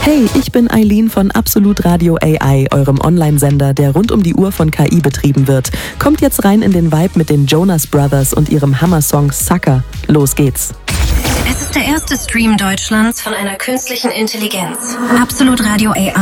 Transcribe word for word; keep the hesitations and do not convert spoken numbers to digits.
Hey, ich bin Eileen von Absolut Radio A I, eurem Online-Sender, der rund um die Uhr von K I betrieben wird. Kommt jetzt rein in den Vibe mit den Jonas Brothers und ihrem Hammer-Song Sucker. Los geht's. Es ist der erste Stream Deutschlands von einer künstlichen Intelligenz. Absolut Radio A I.